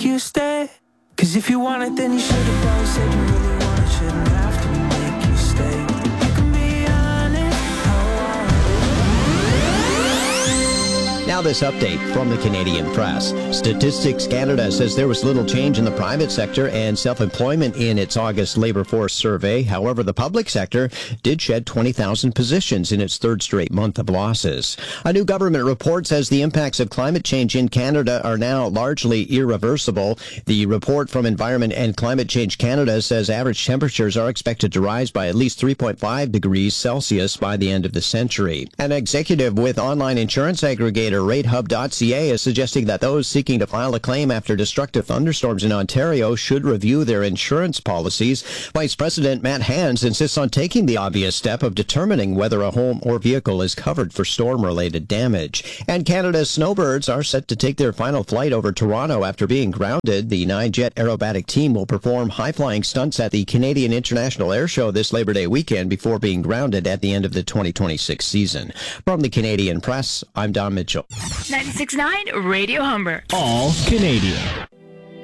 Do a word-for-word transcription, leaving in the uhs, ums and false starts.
you stay. Cause if you want it, then you should have probably said you really want it. Shouldn't have to make you stay. You can be honest, Now this update from the Canadian Press. Statistics Canada says there was little change in the private sector and self-employment in its August labor force survey. However, the public sector did shed twenty thousand positions in its third straight month of losses. A new government report says the impacts of climate change in Canada are now largely irreversible. The report from Environment and Climate Change Canada says average temperatures are expected to rise by at least three point five degrees Celsius by the end of the century. An executive with online insurance aggregator rate hub dot c a is suggesting that those seeking to file a claim after destructive thunderstorms in Ontario should review their insurance policies. Vice President Matt Hands insists on taking the obvious step of determining whether a home or vehicle is covered for storm-related damage. And Canada's snowbirds are set to take their final flight over Toronto after being grounded. The nine-jet aerobatic team will perform high-flying stunts at the Canadian International Air Show this Labor Day weekend before being grounded at the end of the twenty twenty-six season. From the Canadian Press, I'm Don Mitchell. ninety-six point nine Radio Humber. All Canadian.